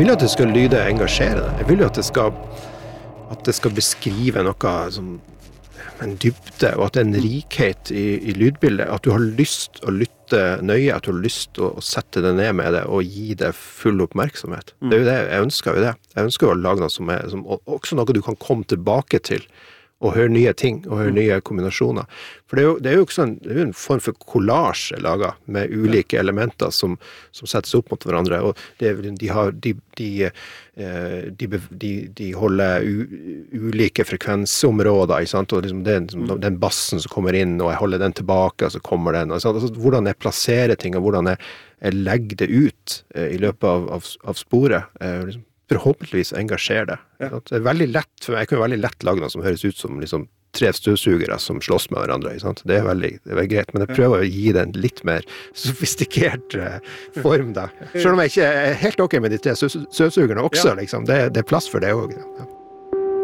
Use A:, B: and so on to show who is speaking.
A: vil at det skal lyde engasjerende. Jeg vil jo at det skal beskrive noe som en dybde, og at det er en rikhet i lydbildet, at du har lyst å lytte nøye, at du har lyst å sette det ned med det, og gi det full oppmerksomhet. Det er jo det, jeg ønsker jo det. Jeg ønsker jo å lage noe som også noe du kan komme tilbake til, og høre nye ting, og høre nye kombinasjoner. For det er jo også det er jo en form for collage laget, med ulike elementer som settes opp mot hverandre, og de holder ulike frekvensområder, ikke sant? Og liksom den bassen som kommer inn, og jeg holder den tilbake, og så kommer den. Altså, hvordan jeg plasserer ting, og hvordan jeg legger det ut i løpet av sporet, liksom, forhåpentligvis engasjerer det. Ja. Det er veldig lett, for jeg kan jo veldig lett lage noe som høres ut som liksom 3 støvsugere som slåss med hverandre, ikke sant? Det er veldig greit, men jeg prøver å gi det en litt mer sofistikert form da. Selv om jeg ikke er helt ok med de 3 støvsugerne også, liksom. Det er plass for det også. Ja.